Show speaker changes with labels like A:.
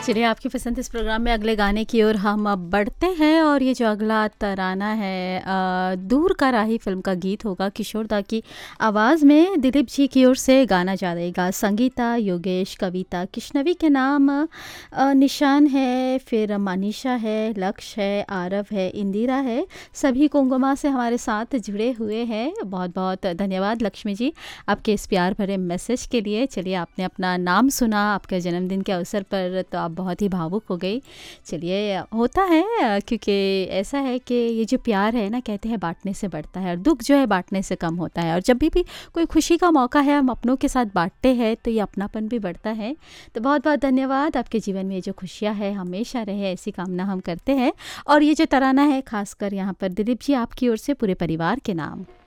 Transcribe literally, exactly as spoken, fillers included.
A: चलिए आपकी पसंद इस प्रोग्राम में अगले गाने की ओर हम अब बढ़ते हैं और ये जो अगला तराना है अ, दूर का राही फिल्म का गीत होगा। किशोर दा की आवाज़ में दिलीप जी की ओर से गाना जा रहेगा। संगीता, योगेश, कविता किशनवी के नाम अ, निशान है, फिर मनीषा है, लक्ष्य है, आरव है, इंदिरा है, सभी कुंगुमा से हमारे साथ जुड़े हुए हैं। बहुत बहुत धन्यवाद लक्ष्मी जी आपके इस प्यार भरे मैसेज के लिए। चलिए आपने अपना नाम सुना आपके जन्मदिन के अवसर पर तो आप बहुत ही भावुक हो गई। चलिए होता है अ, क्योंकि ऐसा है कि ये जो प्यार है ना कहते हैं बांटने से बढ़ता है और दुख जो है बांटने से कम होता है। और जब भी भी कोई खुशी का मौका है हम अपनों के साथ बांटते हैं तो ये अपनापन भी बढ़ता है। तो बहुत बहुत धन्यवाद। आपके जीवन में ये जो खुशियाँ है हमेशा रहे ऐसी कामना हम करते हैं। और ये जो तराना है खासकर यहाँ पर दिलीप जी आपकी ओर से पूरे परिवार के नाम।